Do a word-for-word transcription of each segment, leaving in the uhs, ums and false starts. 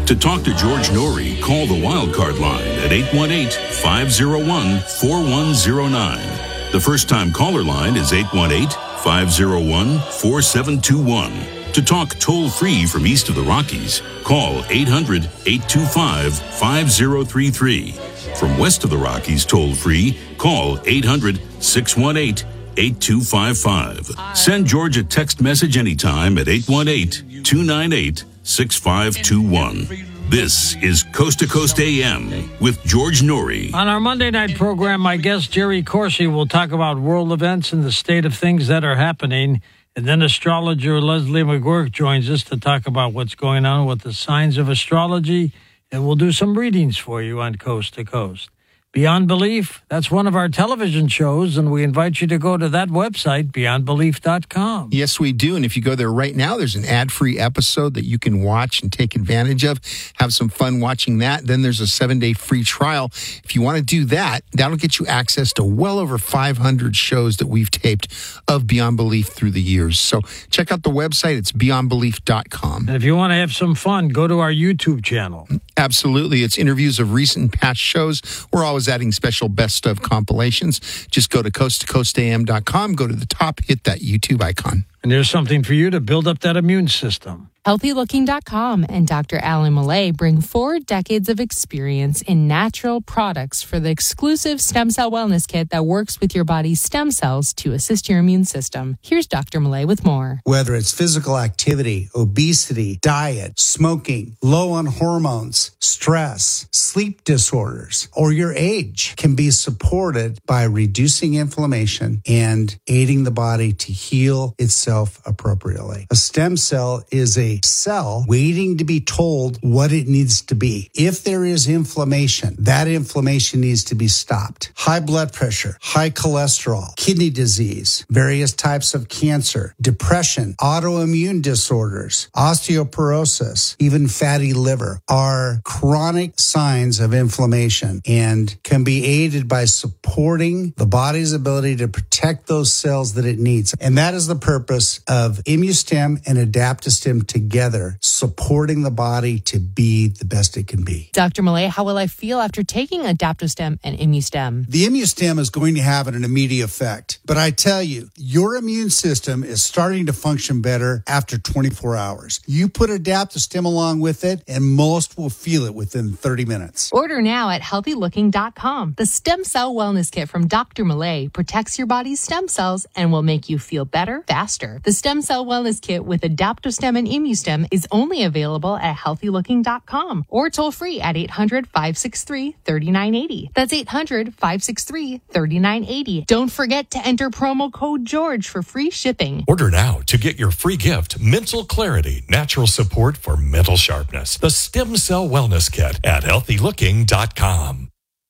To talk to George Norrie, call the Wildcard line at eight one eight, five oh one, four one oh nine. The first-time caller line is eight one eight, five oh one, four seven two one. To talk toll-free from east of the Rockies, call eight hundred, eight two five, five oh three three. From west of the Rockies toll-free, call eight hundred, six one eight, eight two five five. Send George a text message anytime at eight one eight, two nine eight, six five two one. This is Coast to Coast A M with George Norrie. On our Monday night program, my guest Jerry Corsi will talk about world events and the state of things that are happening. And then astrologer Leslie McGuirk joins us to talk about what's going on with the signs of astrology. And we'll do some readings for you on Coast to Coast. Beyond Belief, that's one of our television shows, and we invite you to go to that website, beyond belief dot com. Yes, we do. And if you go there right now, there's an ad-free episode that you can watch and take advantage of. Have some fun watching that. Then there's a seven-day free trial. If you want to do that, that'll get you access to well over five hundred shows that we've taped of Beyond Belief through the years. So check out the website. It's beyond belief dot com. And if you want to have some fun, go to our YouTube channel. Absolutely. It's interviews of recent and past shows. We're always adding special best of compilations. Just go to coast to coast a m dot com, go to the top, hit that YouTube icon. And there's something for you to build up that immune system. healthy looking dot com and Doctor Alan Millay bring four decades of experience in natural products for the exclusive Stem Cell Wellness Kit that works with your body's stem cells to assist your immune system. Here's Doctor Millay with more. Whether it's physical activity, obesity, diet, smoking, low on hormones, stress, sleep disorders, or your age can be supported by reducing inflammation and aiding the body to heal itself appropriately. A stem cell is a cell waiting to be told what it needs to be. If there is inflammation, that inflammation needs to be stopped. High blood pressure, high cholesterol, kidney disease, various types of cancer, depression, autoimmune disorders, osteoporosis, even fatty liver are chronic signs of inflammation and can be aided by supporting the body's ability to protect those cells that it needs. And that is the purpose of ImmuStem and AdaptoStem together, supporting the body to be the best it can be. Doctor Millay, how will I feel after taking AdaptoStem and ImmuStem? The ImmuStem is going to have an immediate effect. But I tell you, your immune system is starting to function better after twenty-four hours. You put AdaptoStem along with it, and most will feel it within thirty minutes. Order now at healthy looking dot com. The Stem Cell Wellness Kit from Doctor Millay protects your body's stem cells and will make you feel better, faster. The Stem Cell Wellness Kit with AdaptoStem and ImmuStem is only available at healthy looking dot com or toll free at eight hundred, five six three, three nine eight zero. That's eight hundred, five six three, three nine eight zero. Don't forget to enter promo code George for free shipping. Order now to get your free gift, Mental Clarity, Natural Support for Mental Sharpness. The Stem Cell Wellness Kit at healthy looking dot com.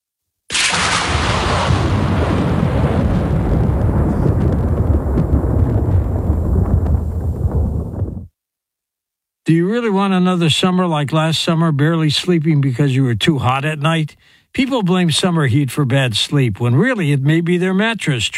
Do you really want another summer like last summer, barely sleeping because you were too hot at night? People blame summer heat for bad sleep, when really it may be their mattress.